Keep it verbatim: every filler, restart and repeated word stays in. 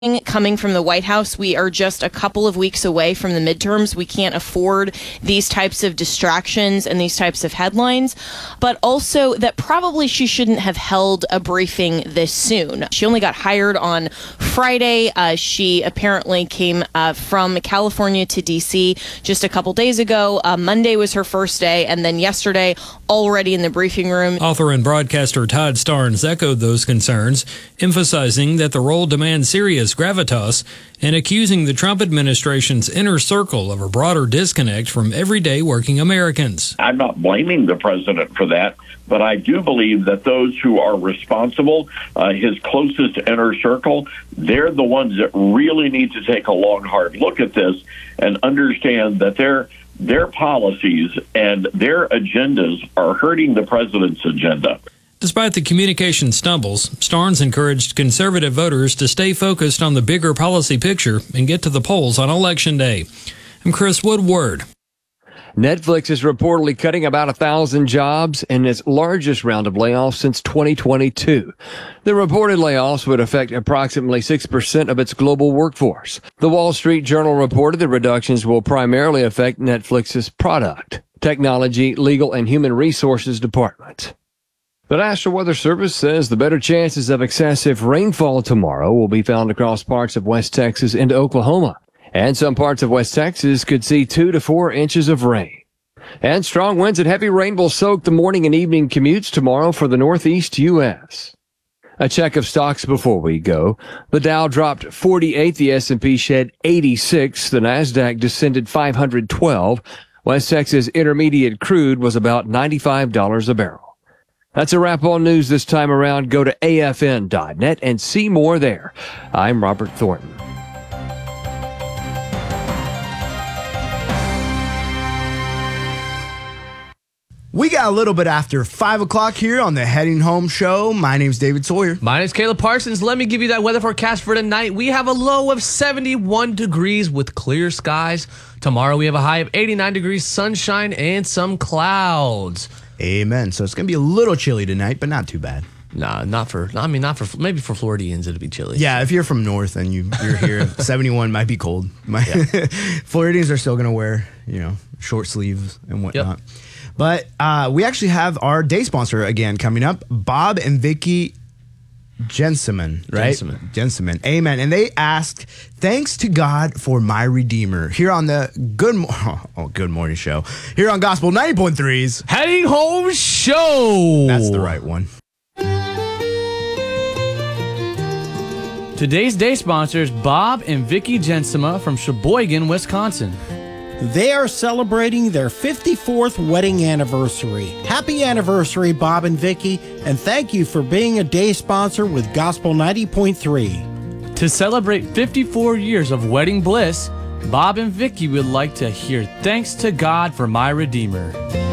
coming from the White House. We are just a couple of weeks away from the midterms. We can't afford these types of distractions and these types of headlines, but also that probably she shouldn't have held a briefing this soon. She only got hired on Friday. Uh, she apparently came uh, from California to D C just a couple days ago. Uh, Monday was her first day, and then yesterday, already in the briefing room. Author and broadcaster Todd Starnes echoed those concerns, emphasizing that the role demands serious gravitas and accusing the Trump administration's inner circle of a broader disconnect from everyday working Americans. I'm not blaming the president for that, but I do believe that those who are responsible, uh, his closest inner circle, they're the ones that really need to take a long, hard look at this and understand that their their policies and their agendas are hurting the president's agenda. Despite the communication stumbles, Starnes encouraged conservative voters to stay focused on the bigger policy picture and get to the polls on Election Day. I'm Chris Woodward. Netflix is reportedly cutting about a thousand jobs in its largest round of layoffs since twenty twenty-two. The reported layoffs would affect approximately six percent of its global workforce. The Wall Street Journal reported the reductions will primarily affect Netflix's product, technology, legal, and human resources departments. The National Weather Service says the better chances of excessive rainfall tomorrow will be found across parts of West Texas into Oklahoma. And some parts of West Texas could see two to four inches of rain. And strong winds and heavy rain will soak the morning and evening commutes tomorrow for the Northeast U S. A check of stocks before we go. The Dow dropped forty-eight, the S and P shed eighty-six, the NASDAQ descended five hundred twelve. West Texas Intermediate crude was about ninety-five dollars a barrel. That's a wrap on news this time around. Go to A F N dot net and see more there. I'm Robert Thornton. We got a little bit after five o'clock here on the Heading Home Show. My name's David Sawyer. My name's Caleb Parsons. Let me give you that weather forecast for tonight. We have a low of seventy-one degrees with clear skies. Tomorrow we have a high of eighty-nine degrees, sunshine, and some clouds. Amen. So it's going to be a little chilly tonight, but not too bad. Nah, not for, I mean, not for, maybe for Floridians it'll be chilly. Yeah, if you're from north and you, you're here, seventy-one might be cold. My, yeah. Floridians are still going to wear, you know, short sleeves and whatnot. Yep. But uh, we actually have our day sponsor again coming up, Bob and Vicky Jenseman, right? Jenseman. Jenseman. Amen. And they asked, thanks to God for my Redeemer, here on the Good Mo- oh, Good Morning Show, here on Gospel ninety point three's Heading Home Show. That's the right one. Today's day sponsors, Bob and Vicky Jensema from Sheboygan, Wisconsin. They are celebrating their fifty-fourth wedding anniversary. Happy anniversary, Bob and Vicky, and thank you for being a day sponsor with Gospel ninety point three. To celebrate fifty-four years of wedding bliss, Bob and Vicky would like to hear Thanks to God for My Redeemer.